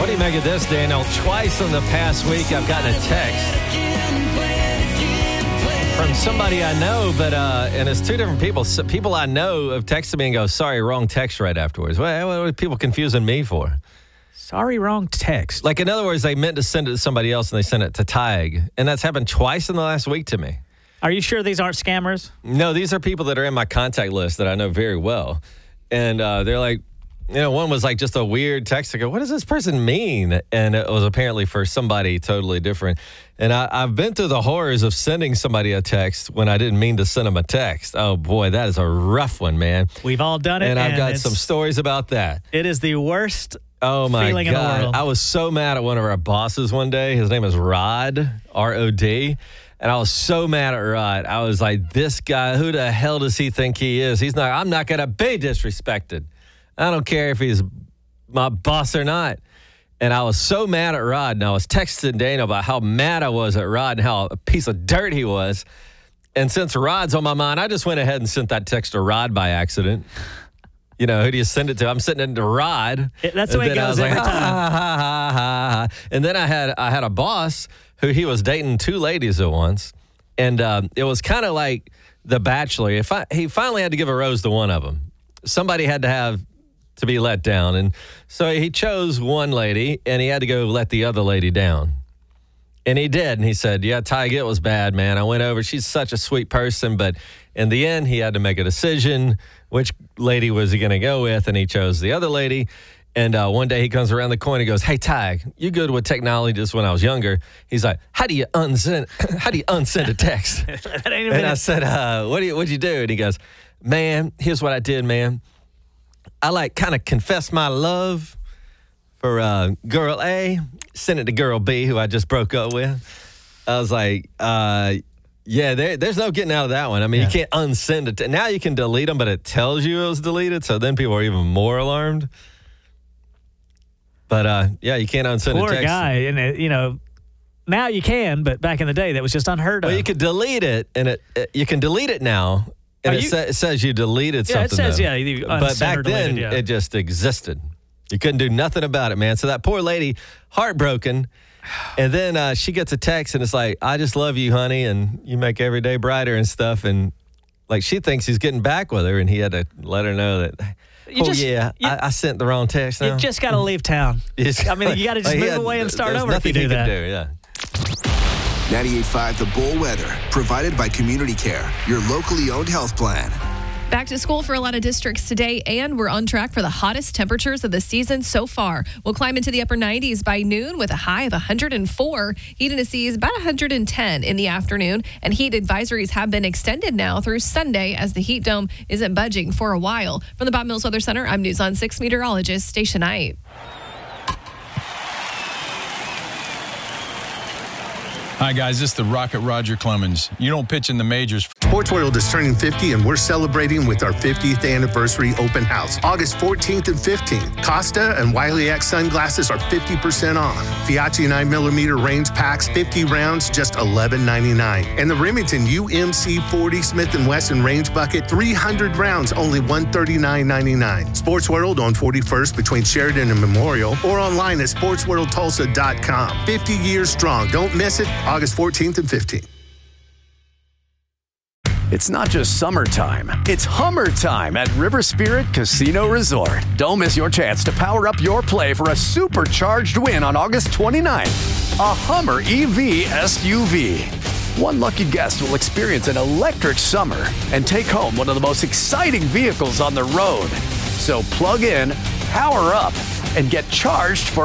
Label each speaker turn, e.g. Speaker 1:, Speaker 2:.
Speaker 1: What do you make of this, Daniel? Twice in the past week, I've gotten a text from somebody I know, but and it's two different people. People I know have texted me and go, "Sorry, wrong text," right afterwards. What are people confusing me for?
Speaker 2: Sorry, wrong text.
Speaker 1: Like, in other words, they meant to send it to somebody else and they sent it to Tig, and that's happened twice in the last week to me.
Speaker 2: Are you sure these aren't scammers?
Speaker 1: No, these are people that are in my contact list that I know very well, and they're like. One was like just a weird text. I go, what does this person mean? And it was apparently for somebody totally different. And I've been through the horrors of sending somebody a text when I didn't mean to send them a text. Oh, boy, that is a rough one, man.
Speaker 2: We've all done it.
Speaker 1: And I've got some stories about that.
Speaker 2: It is the worst
Speaker 1: God.
Speaker 2: feeling in the world.
Speaker 1: I was so mad at one of our bosses one day. His name is Rod, R-O-D. And I was so mad at Rod. I was like, this guy, who the hell does he think he is? I'm not going to be disrespected. I don't care if he's my boss or not. And I was so mad at Rod, and I was texting Dana about how mad I was at Rod and how a piece of dirt he was. And since Rod's on my mind, I just went ahead and sent that text to Rod by accident. Who do you send it to? I'm sending it to Rod.
Speaker 2: That's the way it goes every time.
Speaker 1: Ha. And then I had a boss who he was dating two ladies at once. And it was kind of like The Bachelor. He finally had to give a rose to one of them. Somebody had to be let down. And so he chose one lady, and he had to go let the other lady down. And he did. And he said, yeah, Tig, it was bad, man. I went over. She's such a sweet person. But in the end, he had to make a decision. Which lady was he going to go with? And he chose the other lady. And one day he comes around the corner and goes, hey, Tig, you good with technology just when I was younger. He's like, how do you unsend a text? And I said, what'd you do? And he goes, man, here's what I did, man. I kind of confessed my love for girl A, sent it to girl B, who I just broke up with. I was like, yeah, there's no getting out of that one. I mean, You can't unsend it. Now you can delete them, but it tells you it was deleted, so then people are even more alarmed. But, you can't unsend a text.
Speaker 2: Poor guy. And, now you can, but back in the day, that was just unheard of.
Speaker 1: Well, you could delete it, and you can delete it now. And it says you deleted something.
Speaker 2: Yeah, it says,
Speaker 1: you but back then, it just existed. You couldn't do nothing about it, man. So that poor lady, heartbroken, and then she gets a text, and it's like, I just love you, honey, and you make every day brighter and stuff. And, she thinks he's getting back with her, and he had to let her know that, I sent the wrong text now.
Speaker 2: You just got to leave town. You got to just move away and start over if you do that.
Speaker 1: Nothing he can do,
Speaker 3: 98.5 The Bull Weather, provided by Community Care, your locally owned health plan.
Speaker 4: Back to school for a lot of districts today, and we're on track for the hottest temperatures of the season so far. We'll climb into the upper 90s by noon with a high of 104. Heat indices about 110 in the afternoon, and heat advisories have been extended now through Sunday as the heat dome isn't budging for a while. From the Bob Mills Weather Center, I'm News on 6 meteorologist Stacia Knight.
Speaker 5: Hi, guys. This is the Rocket Roger Clemens. You don't pitch in the majors.
Speaker 6: Sports World is turning 50, and we're celebrating with our 50th anniversary open house, August 14th and 15th. Costa and Wiley X sunglasses are 50% off. Fiat 9mm range packs, 50 rounds, just $11.99. And the Remington UMC 40 Smith & Wesson range bucket, 300 rounds, only $139.99. Sports World on 41st between Sheridan and Memorial, or online at sportsworldtulsa.com. 50 years strong. Don't miss it. August 14th and 15th.
Speaker 7: It's not just summertime, it's Hummer time at River Spirit Casino Resort. Don't miss your chance to power up your play for a supercharged win on August 29th. A Hummer EV SUV. One lucky guest will experience an electric summer and take home one of the most exciting vehicles on the road. So plug in, power up, and get charged for